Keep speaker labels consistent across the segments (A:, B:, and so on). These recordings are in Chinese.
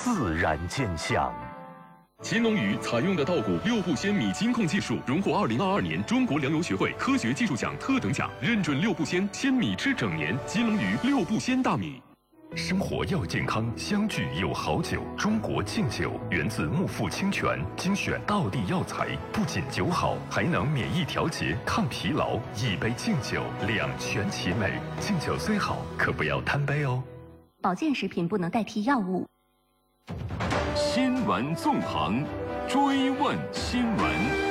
A: 自然见象。
B: 秦龙鱼采用的稻谷6步仙米金控技术，荣获2022年中国粮油学会科学技术奖特等奖，认准6步仙鲜米吃整年。金龙鱼6步仙大米。
C: 生活要健康，相聚有好酒。中国敬酒源自木富清泉，精选道地药材，不仅酒好，还能免疫调节、抗疲劳。一杯敬酒，两全其美。敬酒虽好，可不要贪杯哦。
D: 保健食品不能代替药物。
E: 新闻纵横，追问新闻。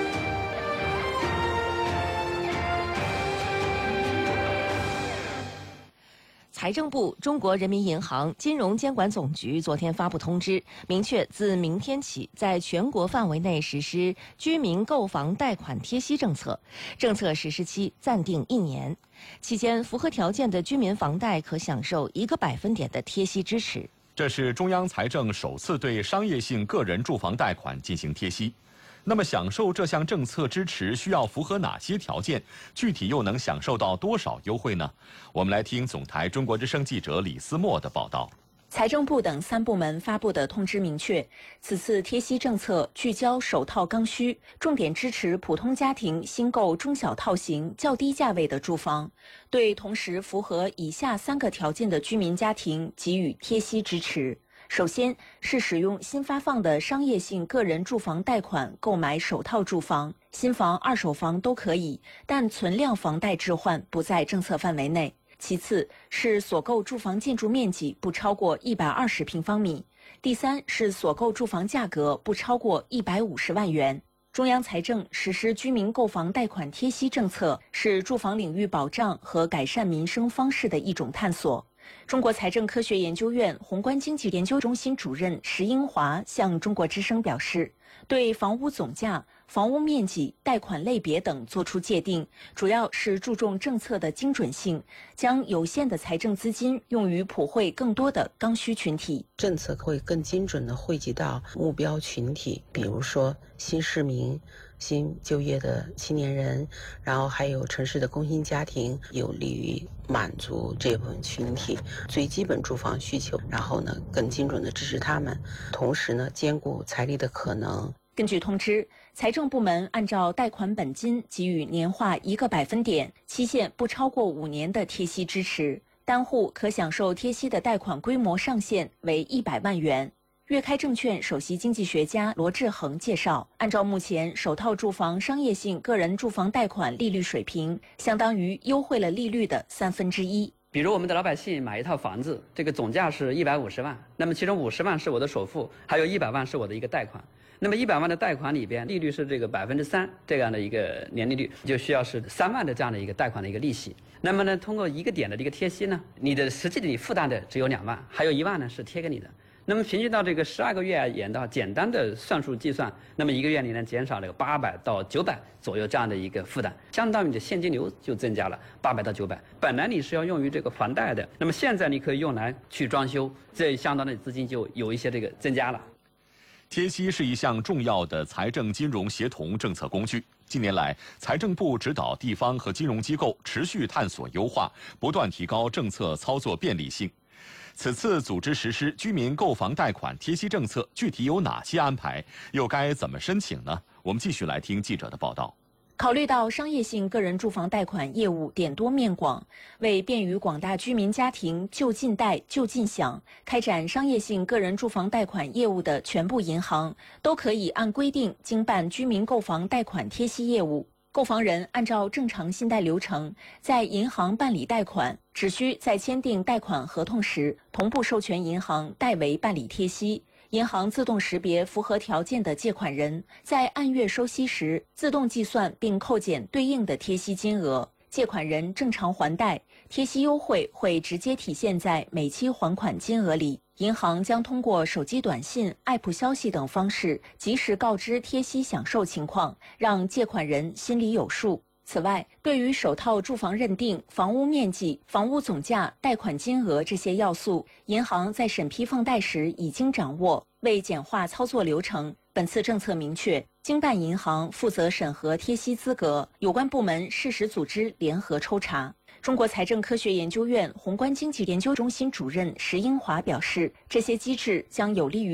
F: 财政部、中国人民银行、金融监管总局昨天发布通知，明确自明天起，在全国范围内实施居民购房贷款贴息政策，政策实施期暂定1年，期间符合条件的居民房贷可享受1个百分点的贴息支持。
G: 这是中央财政首次对商业性个人住房贷款进行贴息。那么享受这项政策支持需要符合哪些条件？具体又能享受到多少优惠呢？我们来听总台中国之声记者李思墨的报道。
H: 财政部等3部门发布的通知明确，此次贴息政策聚焦首套刚需，重点支持普通家庭新购中小套型较低价位的住房，对同时符合以下3个条件的居民家庭给予贴息支持。首先是使用新发放的商业性个人住房贷款购买首套住房，新房、二手房都可以，但存量房贷置换不在政策范围内。其次是所购住房建筑面积不超过120平方米。第三是所购住房价格不超过150万元。中央财政实施居民购房贷款贴息政策，是住房领域保障和改善民生方式的一种探索。中国财政科学研究院宏观经济研究中心主任石英华向中国之声表示，对房屋总价、房屋面积、贷款类别等作出界定，主要是注重政策的精准性，将有限的财政资金用于普惠更多的刚需群体。
I: 政策会更精准地惠及到目标群体，比如说新市民、新就业的青年人，然后还有城市的工薪家庭，有利于满足这部分群体最基本住房需求，然后呢更精准地支持他们，同时呢兼顾财力的可能。
H: 根据通知，财政部门按照贷款本金给予年化1个百分点，期限不超过5年的贴息支持，单户可享受贴息的贷款规模上限为100万元。粤开证券首席经济学家罗志恒介绍，按照目前首套住房商业性个人住房贷款利率水平，相当于优惠了利率的1/3。
J: 比如我们的老百姓买一套房子，这个总价是150万，那么其中50万是我的首付，还有100万是我的一个贷款。那么100万的贷款里边，利率是这个3%这样的一个年利率，就需要是3万的这样的一个贷款的一个利息。那么呢，通过1个点的这个贴息呢，你的实际的你负担的只有2万，还有1万呢是贴给你的。那么平均到这个12个月而言的话，简单的算术计算，那么1个月你能减少了800到900左右这样的一个负担，相当于你的现金流就增加了800到900。本来你是要用于这个还贷的，那么现在你可以用来去装修，这相当的资金就有一些这个增加了。
G: 贴息是一项重要的财政金融协同政策工具。近年来，财政部指导地方和金融机构持续探索优化，不断提高政策操作便利性。此次组织实施居民购房贷款贴息政策，具体有哪些安排？又该怎么申请呢？我们继续来听记者的报道。
H: 考虑到商业性个人住房贷款业务点多面广，为便于广大居民家庭就近贷就近享，开展商业性个人住房贷款业务的全部银行都可以按规定经办居民购房贷款贴息业务。购房人按照正常信贷流程，在银行办理贷款，只需在签订贷款合同时，同步授权银行代为办理贴息。银行自动识别符合条件的借款人，在按月收息时，自动计算并扣减对应的贴息金额。借款人正常还贷，贴息优惠会直接体现在每期还款金额里。银行将通过手机短信、App 消息等方式，及时告知贴息享受情况，让借款人心里有数。此外，对于首套住房认定、房屋面积、房屋总价、贷款金额这些要素，银行在审批放贷时已经掌握。为简化操作流程，本次政策明确，经办银行负责审核贴息资格，有关部门适时组织联合抽查。中国财政科学研究院宏观经济研究中心主任石英华表示，这些机制将有利于